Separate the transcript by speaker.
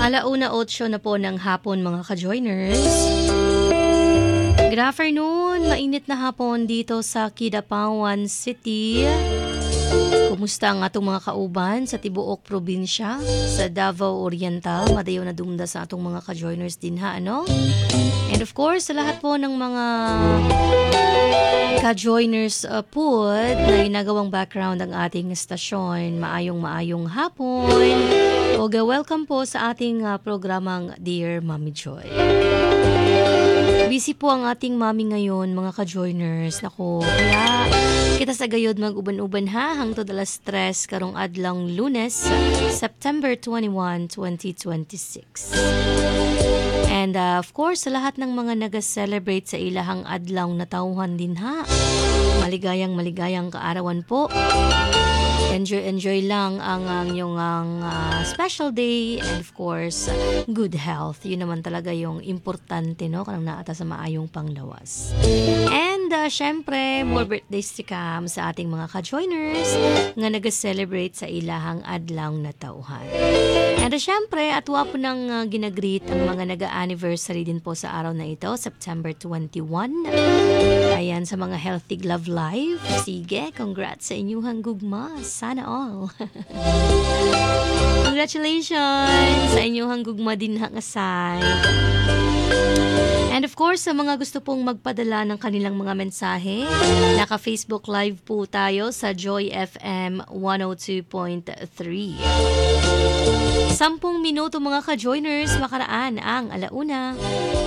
Speaker 1: 1:08 na po ng hapon mga ka-joiners. Good afternoon, mainit na hapon dito sa Kidapawan City. Kumusta ang atong mga kauban sa tibuok probinsya, sa Davao Oriental? Madayo na dumda sa atong mga ka-joiners din ha, ano? And of course, sa lahat po ng mga ka-joiners po na ginagawang background ang ating estasyon, maayong hapon. O welcome po sa ating programang Dear Mommy Joy. Busy po ang ating mami ngayon, mga ka-joiners. Nako, kaya kita sa gayod mag-uban-uban ha, hangtod alas 3 karong adlang Lunes, September 21, 2026. And of course, sa lahat ng mga nag-celebrate sa ilahang adlaw na tauhan din ha. Maligayang kaarawan po. Enjoy lang ang inyong special day and of course, good health. Yun naman talaga yung importante, no? Kanang naata sa maayong panglawas. And syempre, more birthdays to come sa ating mga ka-joiners nga nag-celebrate sa ilahang adlaw na tauhan. And syempre, atwa po nang ginagreet ang mga nag-anniversary din po sa araw na ito, September 21. Ayan, sa mga Healthy Glove Live. Sige, congrats sa inyong gugma. Sana all. Congratulations sa inyong gugma din nga side. And of course, sa mga gusto pong magpadala ng kanilang mga mensahe, naka-Facebook Live po tayo sa Joy FM 102.3. 10 minuto mga ka-joiners, makaraan ang 1:00.